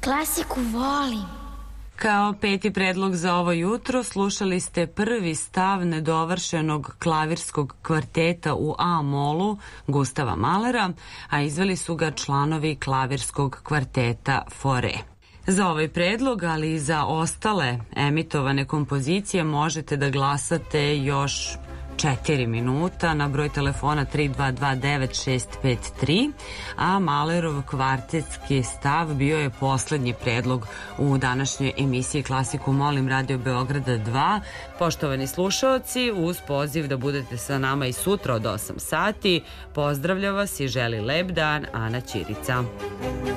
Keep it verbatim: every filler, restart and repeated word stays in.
Klasiku volim. Kao peti predlog za ovo jutro slušali ste prvi stav nedovršenog klavirskog kvarteta u A-molu Gustava Mahlera, a izveli su ga članovi klavirskog kvarteta Fore. Za ovaj predlog, ali i za ostale emitovane kompozicije možete da glasate još četiri minuta na broj telefona tri dva dva devet šest pet tri, a Mahlerov kvartetski stav bio je poslednji predlog u današnjoj emisiji Klasiku molim Radio Beograda dva. Poštovani slušaoci, uz poziv da budete sa nama i sutra od osam sati, pozdravlja vas i želi lep dan Ana Ćirica.